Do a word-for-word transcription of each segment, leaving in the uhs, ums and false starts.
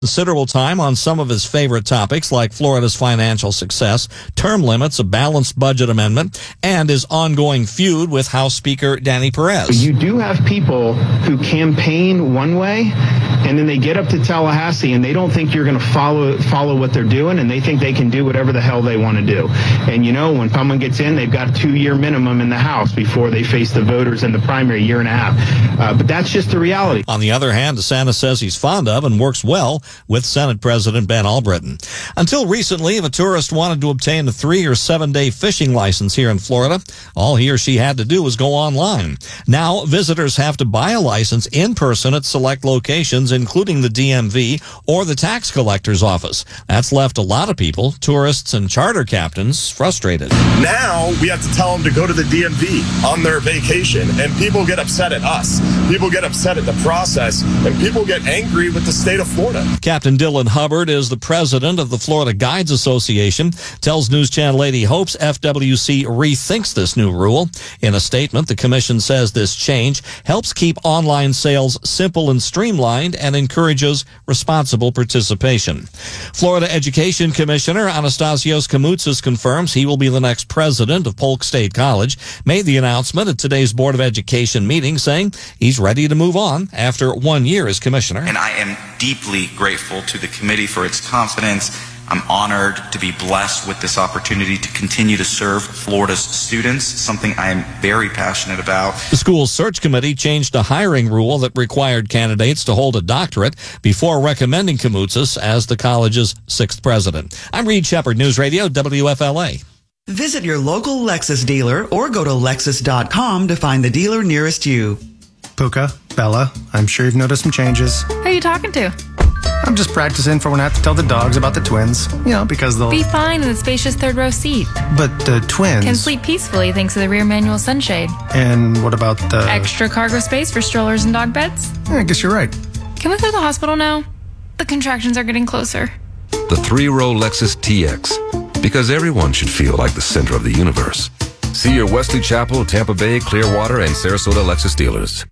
Considerable time on some of his favorite topics like Florida's financial success, term limits, a balanced budget amendment, and his ongoing feud with House Speaker Danny Perez. You do have people who campaign one way, and then they get up to Tallahassee and they don't think you're going to follow follow what they're doing, and they think they can do whatever the hell they want to do. And you know, when someone gets in, they've got a two-year minimum in the House before they face the voters in the primary, year and a half. Uh, but that's just the reality. On the other hand, DeSantis says he's fond of and works well with Senate President Ben Albritton. Until recently, if a tourist wanted to obtain a three or seven day fishing license here in Florida, all he or she had to do was go online. Now, visitors have to buy a license in person at select locations, including the D M V or the tax collector's office. That's left a lot of people, tourists and charter captains, frustrated. Now we have to tell them to go to the D M V on their vacation, and people get upset at us. People get upset at the process, and people get angry with the state of Florida. Captain Dylan Hubbard is the president of the Florida Guides Association, tells News Channel eight he hopes F W C rethinks this new rule. In a statement, the commission says this change helps keep online sales simple and streamlined and encourages responsible participation. Florida Education Commissioner Anastasios Kamoutsas confirms he will be the next president of Polk State College, made the announcement at today's Board of Education meeting, saying he's ready to move on after one year as commissioner. And I am deeply grateful to the committee for its confidence. I'm honored to be blessed with this opportunity to continue to serve Florida's students, something I am very passionate about. The school search committee changed a hiring rule that required candidates to hold a doctorate before recommending Kamoutsas as the college's sixth president. I'm Reed Shepard, News Radio, W F L A. Visit your local Lexus dealer or go to Lexus dot com to find the dealer nearest you. Puka, Bella, I'm sure you've noticed some changes. Who are you talking to? I'm just practicing for when I have to tell the dogs about the twins. You know, because they'll... Be fine in the spacious third row seat. But the twins... Can sleep peacefully thanks to the rear manual sunshade. And what about the... Extra cargo space for strollers and dog beds? Yeah, I guess you're right. Can we clear the hospital now? The contractions are getting closer. The three-row Lexus T X. Because everyone should feel like the center of the universe. See your Wesley Chapel, Tampa Bay, Clearwater, and Sarasota Lexus dealers.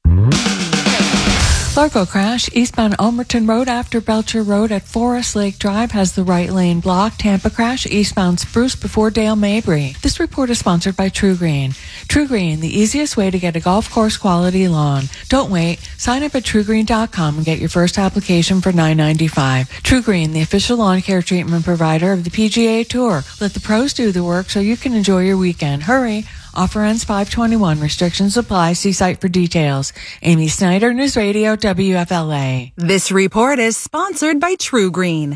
Largo crash, eastbound Almerton Road after Belcher Road at Forest Lake Drive has the right lane blocked. Tampa crash, eastbound Spruce before Dale Mabry. This report is sponsored by True Green. True Green, the easiest way to get a golf course quality lawn. Don't wait. Sign up at true green dot com and get your first application for nine ninety-five. True Green, the official lawn care treatment provider of the P G A Tour. Let the pros do the work so you can enjoy your weekend. Hurry. Offer ends five twenty-one. Restrictions apply. See site for details. Amy Snyder, News Radio, W F L A. This report is sponsored by True Green.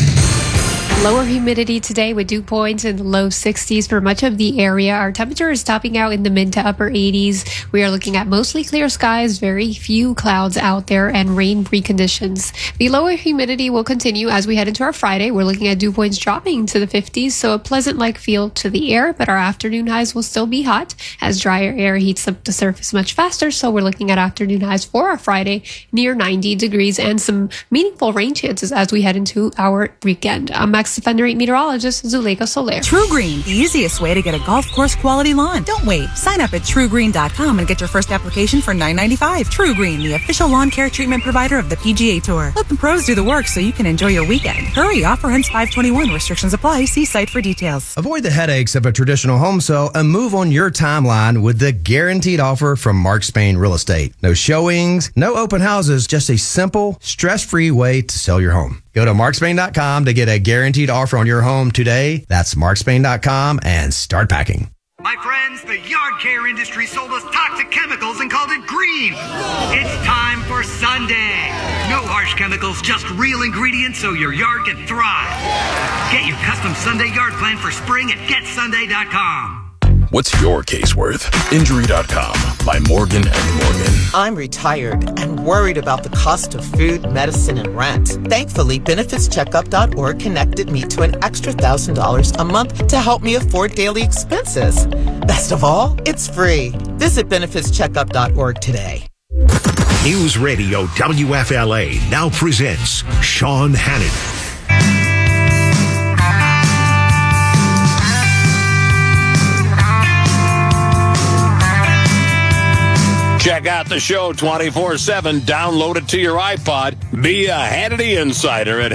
Lower humidity today with dew points in the low sixties for much of the area. Our temperature is topping out in the mid to upper eighties. We are looking at mostly clear skies, very few clouds out there, and rain-free conditions. The lower humidity will continue as we head into our Friday. We're looking at dew points dropping to the fifties, so a pleasant-like feel to the air, but our afternoon highs will still be hot as drier air heats up the surface much faster. So we're looking at afternoon highs for our Friday near ninety degrees and some meaningful rain chances as we head into our weekend. I'm Max Defender eight meteorologist Zuleika Soler. True Green, the easiest way to get a golf course quality lawn. Don't wait. Sign up at true green dot com and get your first application for nine ninety-five. True Green, the official lawn care treatment provider of the P G A Tour. Let the pros do the work so you can enjoy your weekend. Hurry, offer ends five twenty-one. Restrictions apply. See site for details. Avoid the headaches of a traditional home sale and move on your timeline with the guaranteed offer from Mark Spain Real Estate. No showings, no open houses, just a simple, stress-free way to sell your home. Go to mark spain dot com to get a guaranteed offer on your home today. That's mark spain dot com and start packing. My friends, the yard care industry sold us toxic chemicals and called it green. It's time for Sunday. No harsh chemicals, just real ingredients so your yard can thrive. Get your custom Sunday yard plan for spring at get sunday dot com. What's your case worth? Injury dot com by Morgan and Morgan. I'm retired and worried about the cost of food, medicine, and rent. Thankfully, benefits checkup dot org connected me to an extra one thousand dollars a month to help me afford daily expenses. Best of all, it's free. Visit benefits checkup dot org today. News Radio W F L A now presents Sean Hannity. Check out the show twenty-four seven. Download it to your iPod. Be a Hannity Insider at